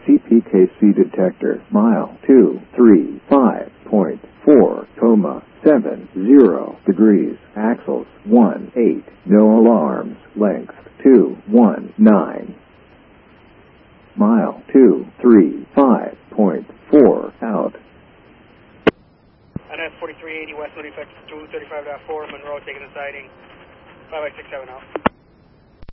CPKC detector, mile 235.4, 70 degrees, axles 18, no alarms, length 219. Mile 235.4, out. NS 4380 West Loading Effect 235.4, Monroe taking the siding, 5x67 out.